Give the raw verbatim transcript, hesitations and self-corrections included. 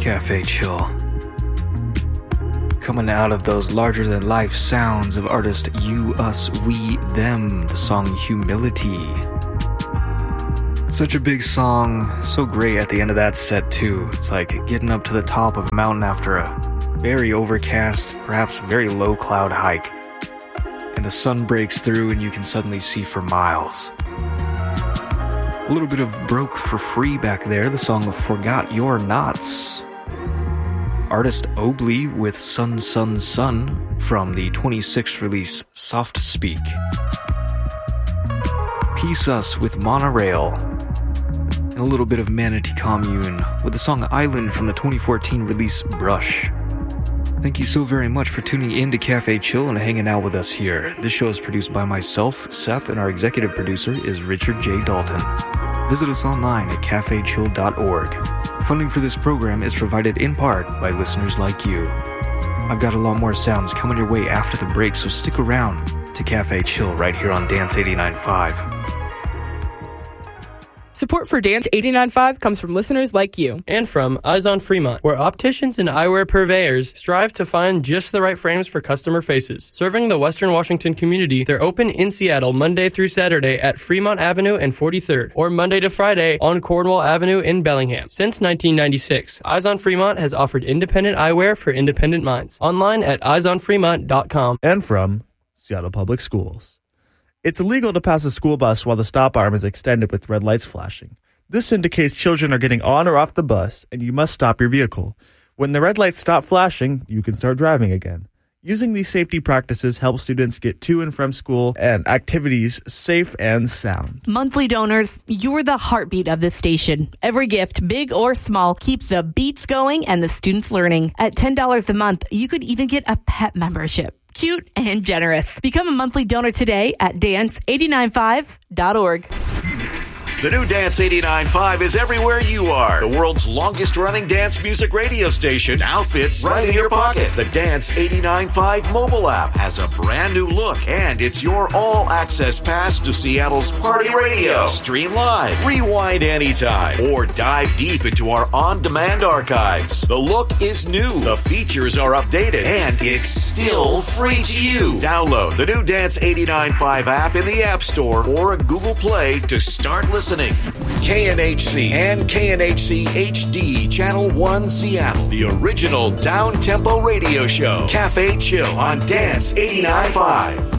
Cafe Chill. Coming out of those larger-than-life sounds of artist You, Us, We, Them, the song Humility. Such a big song, so great at the end of that set too. It's like getting up to the top of a mountain after a very overcast, perhaps very low cloud hike. And the sun breaks through and you can suddenly see for miles. A little bit of Broke for Free back there, the song of Forgot Your Knots. Artist Obley with Sun Sun Sun from the twenty-sixth release Soft Speak. Peace Us with Monorail. And a little bit of Manatee Commune with the song Island from the twenty fourteen release Brush. Thank you so very much for tuning in to Cafe Chill and hanging out with us here. This show is produced by myself, Seth, and our executive producer is Richard J. Dalton. Visit us online at cafe chill dot org. Funding for this program is provided in part by listeners like you. I've got a lot more sounds coming your way after the break, so stick around to Cafe Chill right here on Dance eighty-nine point five. Support for Dance eighty-nine point five comes from listeners like you. And from Eyes on Fremont, where opticians and eyewear purveyors strive to find just the right frames for customer faces. Serving the Western Washington community, they're open in Seattle Monday through Saturday at Fremont Avenue and forty-third, or Monday to Friday on Cornwall Avenue in Bellingham. Since nineteen ninety-six, Eyes on Fremont has offered independent eyewear for independent minds. Online at eyes on fremont dot com. And from Seattle Public Schools. It's illegal to pass a school bus while the stop arm is extended with red lights flashing. This indicates children are getting on or off the bus, and you must stop your vehicle. When the red lights stop flashing, you can start driving again. Using these safety practices helps students get to and from school and activities safe and sound. Monthly donors, you're the heartbeat of this station. Every gift, big or small, keeps the beats going and the students learning. At ten dollars a month, you could even get a pet membership. Cute and generous. Become a monthly donor today at dance eight nine five dot org. The new Dance eighty-nine point five is everywhere you are. The world's longest-running dance music radio station now fits right in your pocket. The Dance eighty-nine point five mobile app has a brand new look, and it's your all-access pass to Seattle's party radio. Stream live, rewind anytime, or dive deep into our on-demand archives. The look is new, the features are updated, and it's still free to you. Download the new Dance eighty-nine point five app in the App Store or Google Play to start listening. K N H C and K N H C H D Channel one Seattle, the original down-tempo radio show. Cafe Chill on Dance eighty-nine point five.